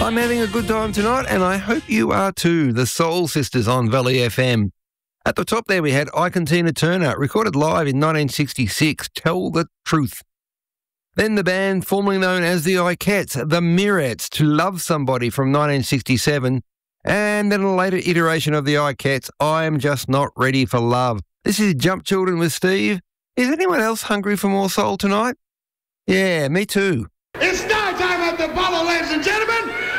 I'm having a good time tonight, and I hope you are too. The Soul Sisters on Valley FM. At the top there we had Ike and Tina Turner, recorded live in 1966, Tell the Truth. Then the band formerly known as the Ikettes, the Mirettes, To Love Somebody from 1967. And then a later iteration of the Ikettes, I'm Just Not Ready for Love. This is Jump Children with Steve. Is anyone else hungry for more soul tonight? Yeah, me too. It's night time at the Apollo, ladies and gentlemen.